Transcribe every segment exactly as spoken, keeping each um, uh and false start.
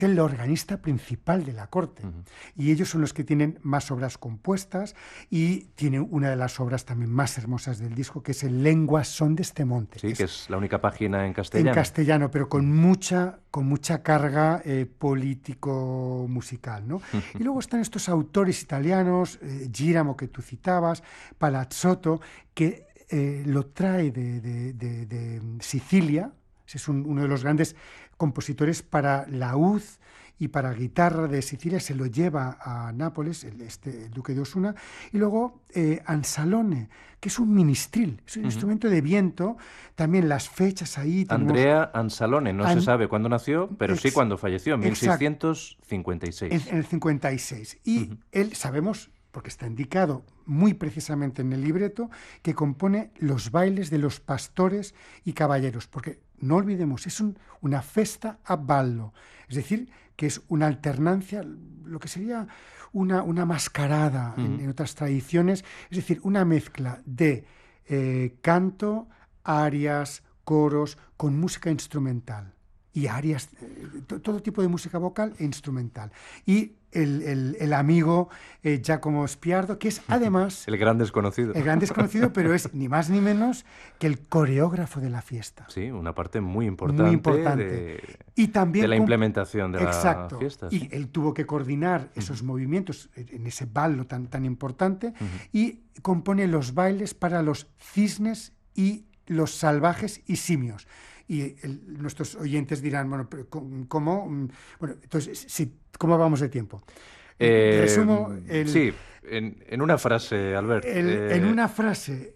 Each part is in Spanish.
el organista principal de la corte. Uh-huh. Y ellos son los que tienen más obras compuestas y tienen una de las obras también más hermosas del disco, que es el Lenguas son de este monte. Sí, que es, es la única página en castellano. En castellano, pero con mucha, con mucha carga eh, político-musical, ¿no? Uh-huh. Y luego están estos autores italianos, eh, Giramo, que tú citabas, Palazzotto, que eh, lo trae de, de, de, de Sicilia. Es un, uno de los grandes compositores para laúd y para guitarra de Sicilia, se lo lleva a Nápoles, el, este, el duque de Osuna, y luego eh, Ansalone, que es un ministril, es un uh-huh. instrumento de viento, también las fechas ahí... Tenemos... Andrea Ansalone, no An... se sabe cuándo nació, pero Ex... sí cuándo falleció, en mil seiscientos cincuenta y seis. En, en el cincuenta y seis, y uh-huh. él, sabemos, porque está indicado muy precisamente en el libreto, que compone los bailes de los pastores y caballeros, porque no olvidemos, es un, una festa a ballo, es decir, que es una alternancia, lo que sería una, una mascarada uh-huh. en, en otras tradiciones, es decir, una mezcla de eh, canto, arias, coros, con música instrumental. Y arias, eh, todo tipo de música vocal e instrumental. Y el, el, el amigo eh, Giacomo Spiardo, que es además... el gran desconocido. El gran desconocido, pero es ni más ni menos que el coreógrafo de la fiesta. Sí, una parte muy importante, muy importante. De, y también de la implementación de exacto, la fiesta. Y sí. él tuvo que coordinar esos uh-huh. movimientos en ese ballo tan, tan importante uh-huh. y compone los bailes para los cisnes y los salvajes y simios. Y el, nuestros oyentes dirán, bueno, pero ¿cómo? Bueno, entonces, sí, ¿cómo vamos de tiempo? Eh, Resumo el... Sí, en, en una frase, Albert. El, eh... En una frase,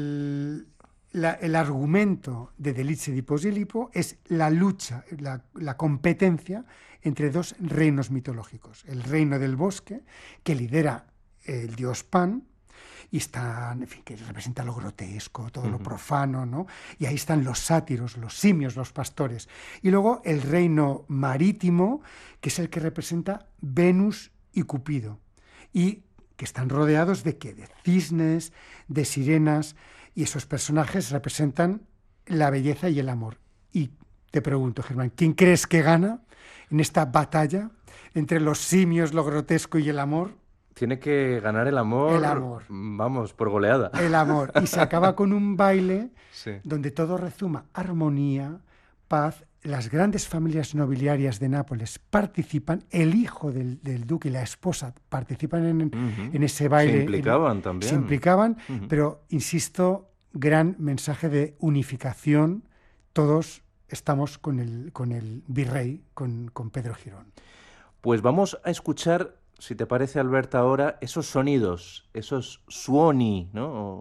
el, la, el argumento de Delizia di Posillipo es la lucha, la, la competencia entre dos reinos mitológicos. El reino del bosque, que lidera el dios Pan, y están, en fin, que representa lo grotesco, todo uh-huh. lo profano, ¿no? Y ahí están los sátiros, los simios, los pastores. Y luego el reino marítimo, que es el que representa Venus y Cupido. Y que están rodeados de ¿qué? De cisnes, de sirenas, y esos personajes representan la belleza y el amor. Y te pregunto, Germán, ¿quién crees que gana en esta batalla entre los simios, lo grotesco y el amor? Tiene que ganar el amor, el amor, vamos, por goleada. El amor. Y se acaba con un baile sí. donde todo rezuma armonía, paz. Las grandes familias nobiliarias de Nápoles participan, el hijo del, del duque y la esposa participan en, uh-huh. en ese baile. Se implicaban en, también. Se implicaban, uh-huh. pero, insisto, gran mensaje de unificación. Todos estamos con el, con el virrey, con, con Pedro Girón. Pues vamos a escuchar, si te parece, Albert, ahora esos sonidos, esos suoni, ¿no?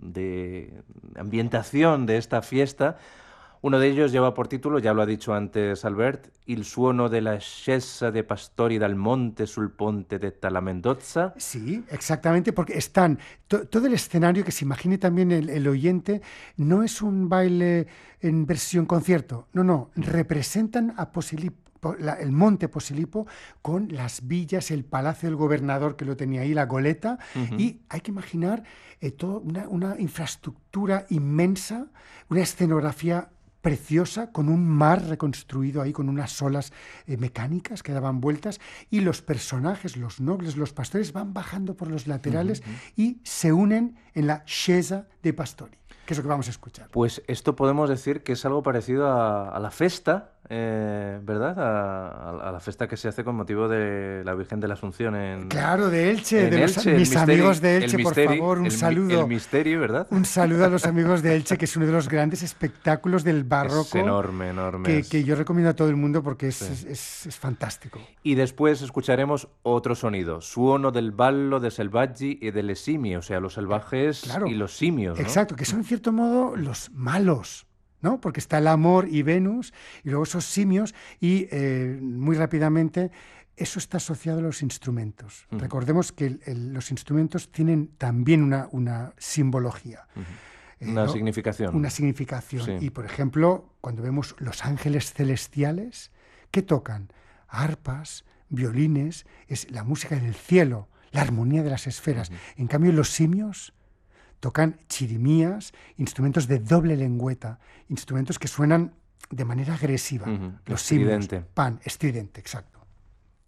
De ambientación de esta fiesta. Uno de ellos lleva por título, ya lo ha dicho antes Albert, Il suono della scesa de pastori dal monte sul ponte de la Mendoza. Sí, exactamente, porque están, to, todo el escenario, que se imagine también el, el oyente, no es un baile en versión concierto, no, no, representan a Posillipo. La, el monte Posillipo con las villas, el palacio del gobernador que lo tenía ahí, la goleta, uh-huh. y hay que imaginar eh, toda una, una infraestructura inmensa, una escenografía preciosa, con un mar reconstruido ahí, con unas olas eh, mecánicas que daban vueltas, y los personajes, los nobles, los pastores, van bajando por los laterales uh-huh. y se unen en la scesa de pastori, que es lo que vamos a escuchar. Pues esto podemos decir que es algo parecido a, a la festa, eh, ¿verdad? A, a la festa que se hace con motivo de la Virgen de la Asunción en... Claro, de Elche, en de los, Elche, mis misteri, amigos de Elche, misteri, por favor, un el, saludo. El misterio, ¿verdad? Un saludo a los amigos de Elche, que es uno de los grandes espectáculos del barroco. Es enorme, enorme. Que, que yo recomiendo a todo el mundo porque es, sí. es, es, es fantástico. Y después escucharemos otro sonido, suono del ballo de selvaggi y delle simi, o sea, los salvajes claro. y los simios, ¿no? Exacto, que son en cierto modo los malos, ¿no? Porque está el amor y Venus, y luego esos simios, y eh, muy rápidamente eso está asociado a los instrumentos. Uh-huh. Recordemos que el, el, los instrumentos tienen también una, una simbología. Uh-huh. Una eh, significación. Una significación. Sí. Y, por ejemplo, cuando vemos los ángeles celestiales, ¿qué tocan? Arpas, violines, es la música del cielo, la armonía de las esferas. Uh-huh. En cambio, los simios tocan chirimías, instrumentos de doble lengüeta, instrumentos que suenan de manera agresiva. Ujú, Los símbolos, estridente. pan, estridente, exacto.